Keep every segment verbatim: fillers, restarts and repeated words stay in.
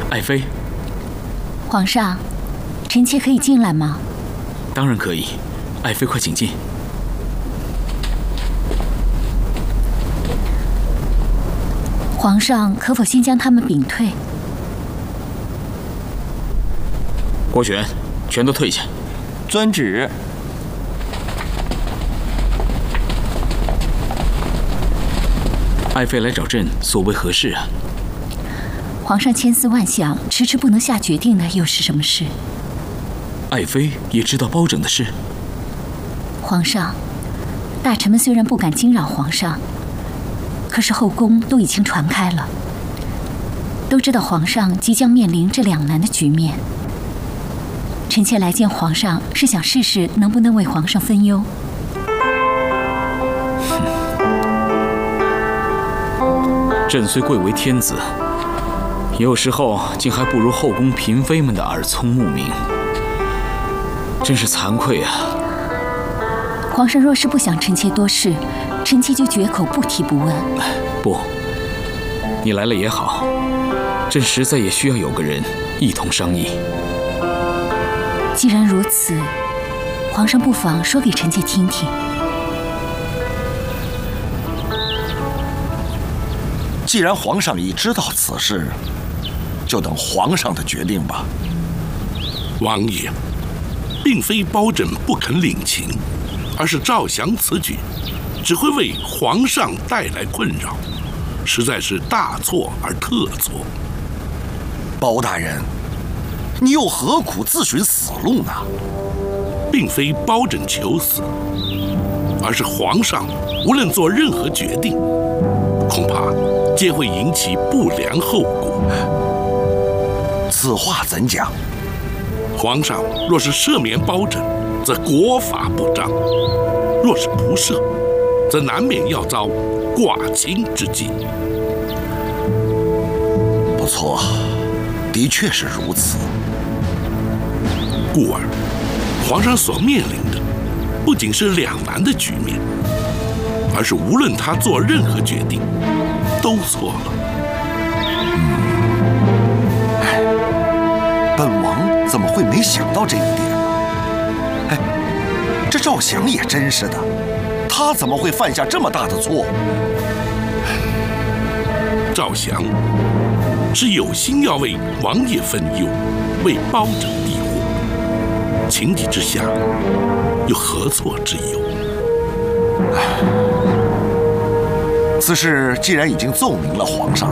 爱妃， 皇上，臣妾可以进来吗？ 当然可以，爱妃快请进。 皇上可否先将他们屏退？ 郭璇，全都退下。 遵旨。 爱妃来找朕，所为何事啊？ 皇上千思万想，迟迟不能下决定的又是什么事？ 爱妃也知道包拯的事。 皇上，大臣们虽然不敢惊扰皇上，可是后宫都已经传开了，都知道皇上即将面临这两难的局面。臣妾来见皇上，是想试试能不能为皇上分忧。 朕虽贵为天子，有时候竟还不如后宫嫔妃们的耳聪目明，真是惭愧啊！ 皇上若是不想臣妾多事，臣妾就绝口不提不问。 不，你来了也好，朕实在也需要有个人一同商议。 既然如此，皇上不妨说给臣妾听听。 既然皇上已知道此事，就等皇上的决定吧。 王爷，并非包拯不肯领情，而是赵翔此举只会为皇上带来困扰，实在是大错而特错。 包大人，你又何苦自寻死路呢？ 并非包拯求死，而是皇上无论做任何决定，恐怕皆会引起不良后果。 此话怎讲？ 皇上若是赦免包拯，则国法不彰；若是不赦，则难免要遭剐亲之忌。 不错，的确是如此。 故而，皇上所面临的不仅是两难的局面，而是无论他做任何决定，都错了。 嗯，本王怎么会没想到这一点呢？哎，这赵翔也真是的，他怎么会犯下这么大的错误？ 赵翔是有心要为王爷分忧，为包拯避祸，情急之下又何错之有？ 此事既然已经奏明了皇上，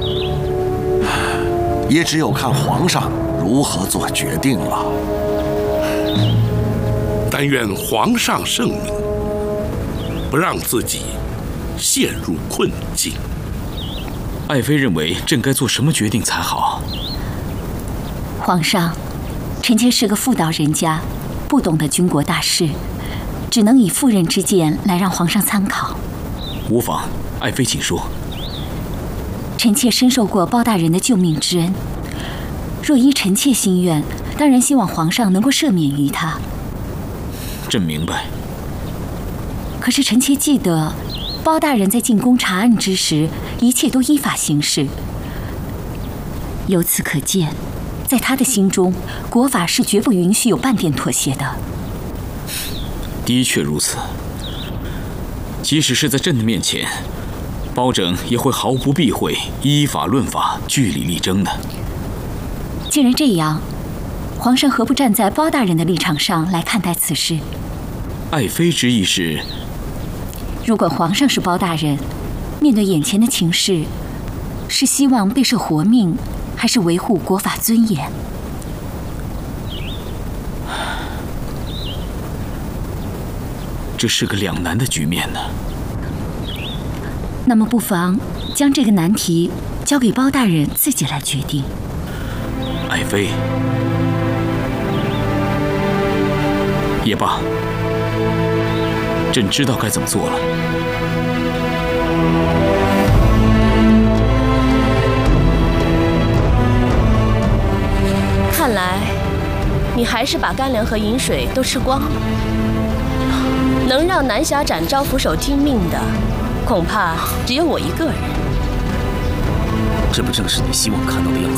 也只有看皇上如何做决定了。 但愿皇上圣明，不让自己陷入困境。 爱妃认为朕该做什么决定才好？ 皇上，臣妾是个妇道人家，不懂得军国大事，只能以妇人之见来让皇上参考。 无妨，爱妃请说。 臣妾深受过包大人的救命之恩，若依臣妾心愿，当然希望皇上能够赦免于他。 朕明白。 可是臣妾记得，包大人在进宫查案之时，一切都依法行事。由此可见，在他的心中，国法是绝不允许有半点妥协的。 的确如此。即使是在朕的面前，包拯也会毫不避讳，依法论法，据理力争的。 既然这样，皇上何不站在包大人的立场上来看待此事？ 爱妃之意是， 如果皇上是包大人，面对眼前的情势，是希望被赦活命，还是维护国法尊严？ 这是个两难的局面呢。 那么不妨将这个难题交给包大人自己来决定。 爱妃，也罢，朕知道该怎么做了。 看来，你还是把干粮和饮水都吃光了。能让南霞斩招扶手听命的，恐怕只有我一个人。 这不正是你希望看到的样子？